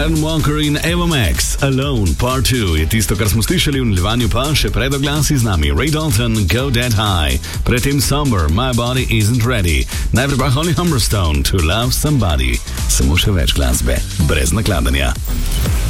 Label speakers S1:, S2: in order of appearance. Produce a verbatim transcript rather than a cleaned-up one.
S1: Aaron Walker in Eva Max, Alone, Part dva je tisto, kar smo slišali v nadaljevanju, pa še pred oglasi z nami Ray Dalton, Go That High, predtem Somber, My Body Isn't Ready, najprej pa Holly Humberstone, To Love Somebody. Samo še več glasbe, brez nakladanja.